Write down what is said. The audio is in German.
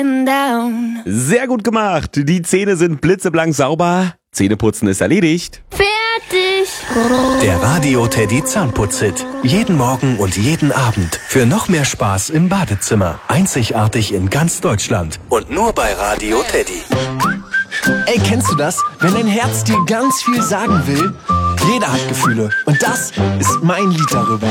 Sehr gut gemacht. Die Zähne sind blitzeblank sauber. Zähneputzen ist erledigt. Fertig. Der Radio Teddy Zahnputz-Hit. Jeden Morgen und jeden Abend. Für noch mehr Spaß im Badezimmer. Einzigartig in ganz Deutschland. Und nur bei Radio Teddy. Ey, kennst du das? Wenn dein Herz dir ganz viel sagen will? Jeder hat Gefühle. Und das ist mein Lied darüber.